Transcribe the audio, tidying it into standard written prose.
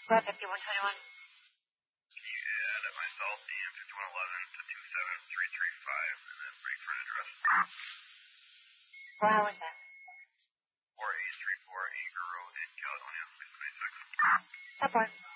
Route 5121. Can you add myself and 5111 to 27335 and then wait for an address? Well, how was that? 4834 Anchor Road in Caledonia, 696. That part.